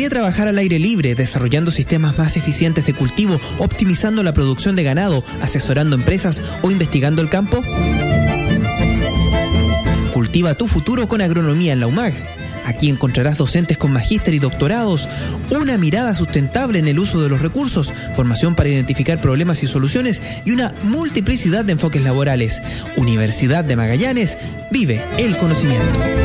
gustaría trabajar al aire libre, desarrollando sistemas más eficientes de cultivo, optimizando la producción de ganado, asesorando empresas o investigando el campo? Cultiva tu futuro con agronomía en la UMAG. Aquí encontrarás docentes con magíster y doctorados, una mirada sustentable en el uso de los recursos, formación para identificar problemas y soluciones y una multiplicidad de enfoques laborales. Universidad de Magallanes, vive el conocimiento.